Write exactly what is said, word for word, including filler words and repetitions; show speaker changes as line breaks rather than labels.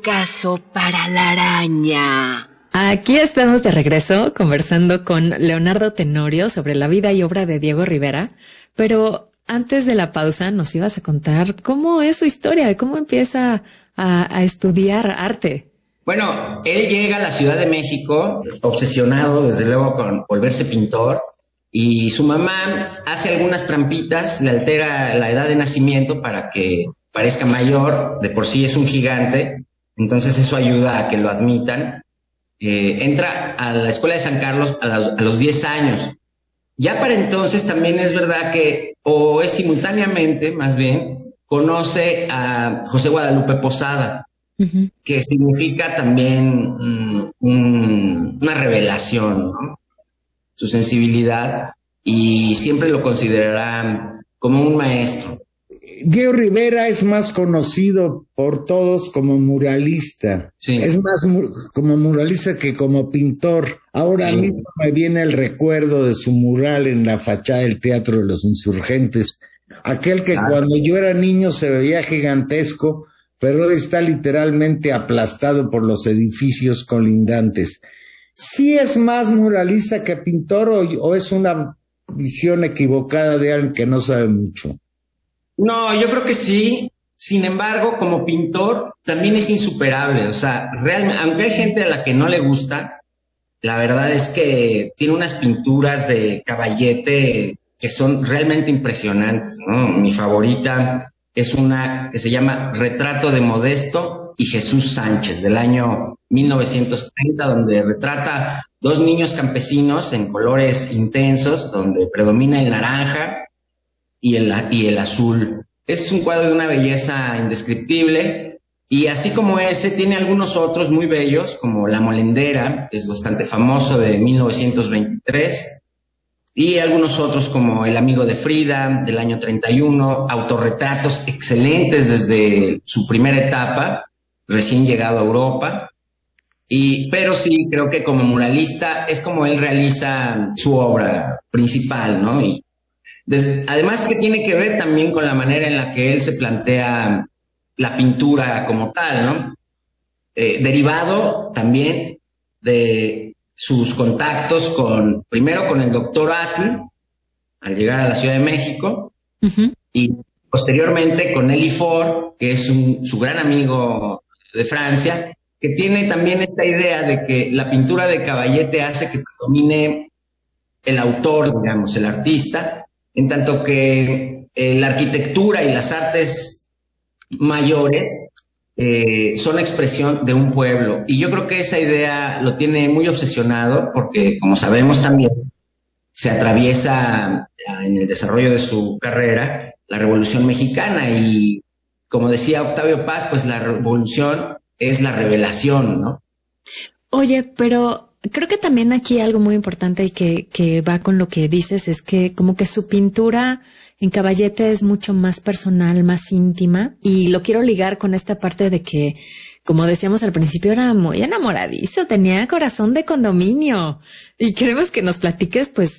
caso para la araña.
Aquí estamos de regreso conversando con Leonardo Tenorio sobre la vida y obra de Diego Rivera, pero antes de la pausa nos ibas a contar cómo es su historia, de cómo empieza a, a estudiar arte.
Bueno, él llega a la Ciudad de México obsesionado desde luego con volverse pintor, y su mamá hace algunas trampitas, le altera la edad de nacimiento para que parezca mayor, de por sí es un gigante, entonces eso ayuda a que lo admitan. Eh, entra a la Escuela de San Carlos a los, a los diez años. Ya para entonces también es verdad que, o es simultáneamente más bien, conoce a José Guadalupe Posada, uh-huh. que significa también um, un, una revelación, ¿no? Su sensibilidad, y siempre lo considerará como un maestro.
Diego Rivera es más conocido por todos como muralista. Sí. Es más mu- como muralista que como pintor. Ahora sí. mismo me viene el recuerdo de su mural en la fachada del Teatro de los Insurgentes. Aquel que claro. cuando yo era niño se veía gigantesco, pero ahora está literalmente aplastado por los edificios colindantes. ¿Sí es más muralista que pintor o, o es una visión equivocada de alguien que no sabe mucho?
No, yo creo que sí. Sin embargo, como pintor también es insuperable. O sea, realmente, aunque hay gente a la que no le gusta, la verdad es que tiene unas pinturas de Caballete que son realmente impresionantes, ¿no? Mi favorita es una que se llama Retrato de Modesto y Jesús Sánchez, del año mil novecientos treinta, donde retrata dos niños campesinos en colores intensos, donde predomina el naranja y el, y el azul. Es un cuadro de una belleza indescriptible, y así como ese, tiene algunos otros muy bellos, como La Molendera, que es bastante famoso, de mil novecientos veintitrés, y algunos otros como El amigo de Frida, del año treinta y uno, autorretratos excelentes desde su primera etapa, recién llegado a Europa. Y, pero sí, creo que como muralista es como él realiza su obra principal, ¿no? Y des, además que tiene que ver también con la manera en la que él se plantea la pintura como tal, ¿no? Eh, derivado también de sus contactos con, primero con el doctor Atl, al llegar a la Ciudad de México, uh-huh. y posteriormente con Elie Faure, que es un, su gran amigo de Francia, que tiene también esta idea de que la pintura de Caballete hace que predomine el autor, digamos, el artista, en tanto que eh, la arquitectura y las artes mayores eh, son expresión de un pueblo. Y yo creo que esa idea lo tiene muy obsesionado porque, como sabemos también, se atraviesa en el desarrollo de su carrera la Revolución Mexicana, y como decía Octavio Paz, pues la revolución es la revelación, ¿no?
Oye, pero creo que también aquí algo muy importante y que, que va con lo que dices es que como que su pintura en Caballete es mucho más personal, más íntima, y lo quiero ligar con esta parte de que, como decíamos al principio, era muy enamoradizo, tenía corazón de condominio, y queremos que nos platiques pues